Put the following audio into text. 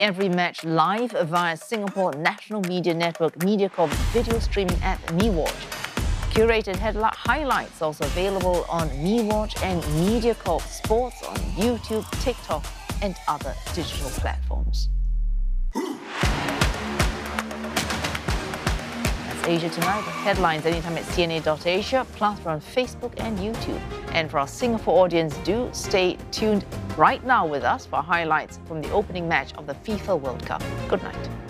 every match live via Singapore National Media Network MediaCorp's video streaming app MeWatch. Curated highlights also available on MeWatch and MediaCorp Sports on YouTube, TikTok, and other digital platforms. That's Asia Tonight. Headlines anytime at CNA.Asia, plus we're on Facebook and YouTube. And for our Singapore audience, do stay tuned right now with us for highlights from the opening match of the FIFA World Cup. Good night.